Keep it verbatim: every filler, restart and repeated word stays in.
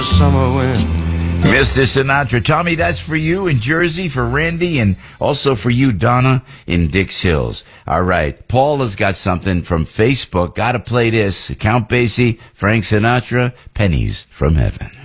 the summer wind. Mister Sinatra. Tommy, that's for you in Jersey, for Randy, and also for you, Donna, in Dix Hills. All right. Paul has got something from Facebook. Got to play this. Count Basie, Frank Sinatra, Pennies from Heaven.